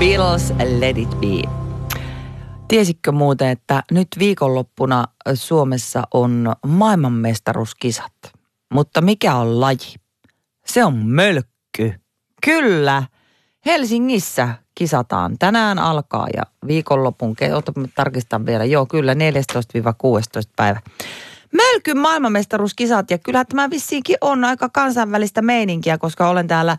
Beatles, Let It Be. Tiesitkö muuten, että nyt viikonloppuna Suomessa on maailmanmestaruuskisat? Mutta mikä on laji? Se on mölkky. Kyllä, Helsingissä kisataan. Tänään alkaa ja viikonlopun, tarkistan vielä, joo kyllä 14-16 päivä. Mölkyn maailmanmestaruuskisat ja kyllä tämä vissiinkin on aika kansainvälistä meininkiä, koska olen täällä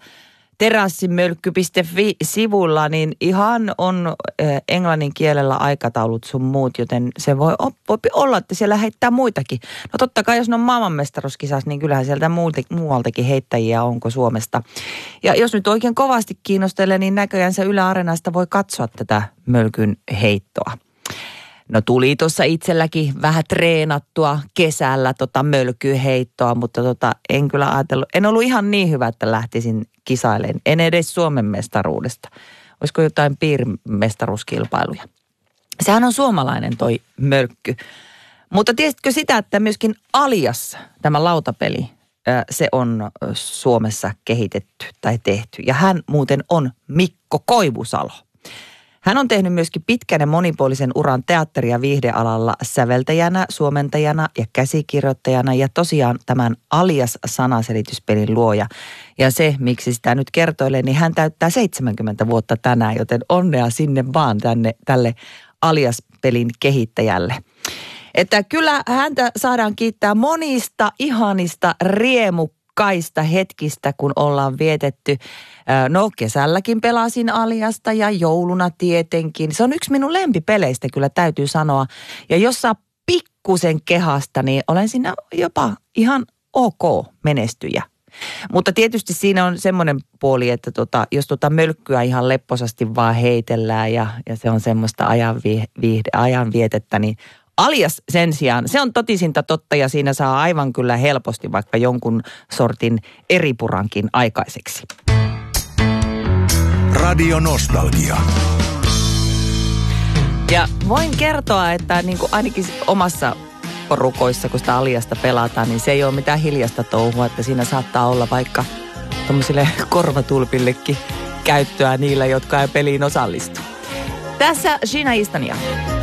terassimölkky.fi-sivulla, niin ihan on englannin kielellä aikataulut sun muut, joten se voi olla, että siellä heittää muitakin. No totta kai, jos ne on maailmanmestaruuskisas, niin kyllähän sieltä muualtakin heittäjiä onko Suomesta. Ja jos nyt oikein kovasti kiinnostelee, niin näköjään se Yle Areenasta voi katsoa tätä mölkyn heittoa. No tuli tuossa itselläkin vähän treenattua kesällä mölkyheittoa, mutta en kyllä ajatellut, en ollut ihan niin hyvä, että lähtisin kisailemaan. En edes Suomen mestaruudesta. Olisiko jotain piirimestaruuskilpailuja? Sehän on suomalainen toi mölkky. Mutta tiesitkö sitä, että myöskin Alias, tämä lautapeli, se on Suomessa kehitetty tai tehty. Ja hän muuten on Mikko Koivusalo. Hän on tehnyt myöskin pitkän ja monipuolisen uran teatteri- ja viihdealalla säveltäjänä, suomentajana ja käsikirjoittajana ja tosiaan tämän Alias-sanaselityspelin luoja. Ja se, miksi sitä nyt kertoilee, niin hän täyttää 70 vuotta tänään, joten onnea sinne vaan tälle Alias-pelin kehittäjälle. Että kyllä häntä saadaan kiittää monista ihanista riemukkaista hetkistä, kun ollaan vietetty. No kesälläkin pelasin Aliasta ja jouluna tietenkin. Se on yksi minun lempipeleistä kyllä täytyy sanoa. Ja jos saa pikkusen kehasta, niin olen siinä jopa ihan ok menestyjä. Mutta tietysti siinä on semmoinen puoli, että jos mölkkyä ihan lepposasti vaan heitellään ja se on semmoista ajanvietettä, niin Alias sen sijaan, se on totisinta totta ja siinä saa aivan kyllä helposti vaikka jonkun sortin eripurankin aikaiseksi. Radio Nostalgia. Ja voin kertoa, että niin kuin ainakin omassa porukoissa, kun sitä Aliasta pelataan, niin se ei ole mitään hiljasta touhua, että siinä saattaa olla vaikka tommosille korvatulpillekin käyttöä niillä, jotka ei peliin osallistu. Tässä Gina Istania.